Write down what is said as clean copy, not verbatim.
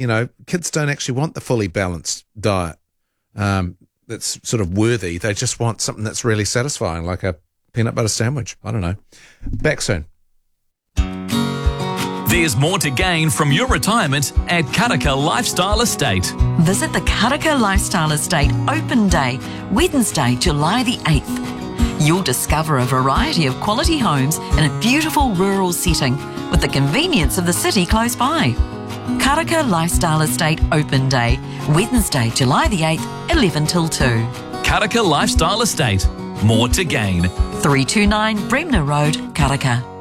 kids don't actually want the fully balanced diet that's sort of worthy. They just want something that's really satisfying, like a peanut butter sandwich. I don't know. Back soon. There's more to gain from your retirement at Karaka Lifestyle Estate. Visit the Karaka Lifestyle Estate Open Day, Wednesday, July the 8th. You'll discover a variety of quality homes in a beautiful rural setting with the convenience of the city close by. Karaka Lifestyle Estate Open Day, Wednesday, July the 8th, 11 till 2. Karaka Lifestyle Estate. More to gain. 329 Bremner Road, Karaka.